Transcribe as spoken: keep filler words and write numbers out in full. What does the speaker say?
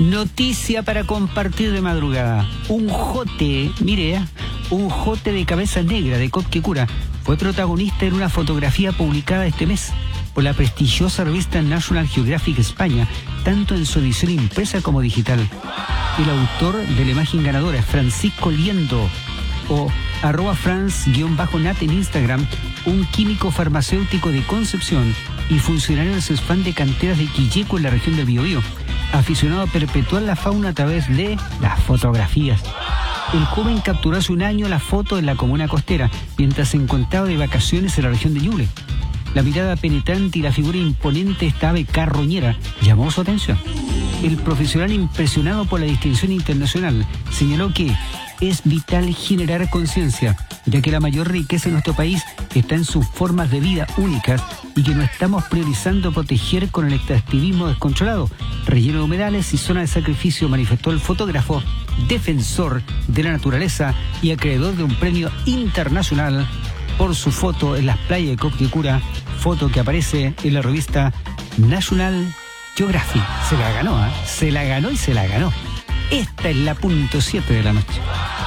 Noticia para compartir de madrugada. Un jote, mire, ¿eh? un jote de cabeza negra de Copquecura fue protagonista en una fotografía publicada este mes por la prestigiosa revista National Geographic España, tanto en su edición impresa como digital. El autor de la imagen ganadora es Francisco Liendo, o arroba franz-nat en Instagram, un químico farmacéutico de Concepción y funcionario del CESFAM de canteras de Quilleco en la región del Biobío, aficionado a perpetuar la fauna a través de las fotografías. El joven capturó hace un año la foto en la comuna costera, mientras se encontraba de vacaciones en la región de Ñuble. La mirada penetrante y la figura imponente de esta ave carroñera llamó su atención. El profesional, impresionado por la distinción internacional, señaló que es vital generar conciencia, ya que la mayor riqueza de nuestro país está en sus formas de vida únicas y que no estamos priorizando proteger con el extractivismo descontrolado, relleno de humedales y zona de sacrificio, manifestó el fotógrafo, defensor de la naturaleza y acreedor de un premio internacional por su foto en las playas de Copquecura, foto que aparece en la revista National Geographic. Se la ganó, ¿eh? Se la ganó y se la ganó. Esta es la punto siete de la noche.